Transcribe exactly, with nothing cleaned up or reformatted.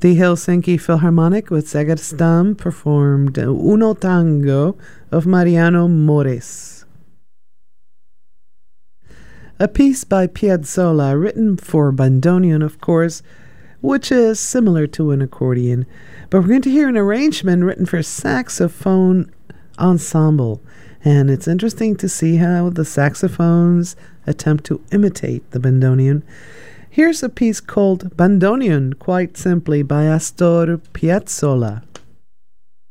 The Helsinki Philharmonic with Segerstam performed Uno Tango of Mariano Mores. A piece by Piazzolla written for bandoneon, of course, which is similar to an accordion, but we're going to hear an arrangement written for saxophone ensemble, and it's interesting to see how the saxophones attempt to imitate the bandoneon. Here's a piece called Bandoneon, quite simply, by Astor Piazzolla.